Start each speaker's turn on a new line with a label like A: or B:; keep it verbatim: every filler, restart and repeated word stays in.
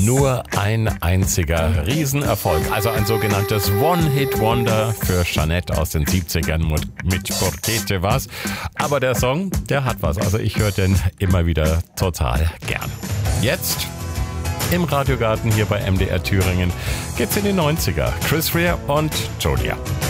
A: nur ein einziger Riesenerfolg. Also ein sogenanntes One-Hit-Wonder für Jeanette aus den siebzigern mit Porque te vas. Aber der Song, der hat was. Also ich höre den immer wieder total gern. Jetzt im Radiogarten hier bei M D R Thüringen geht's in die neunziger. Chris Rea und Jodia.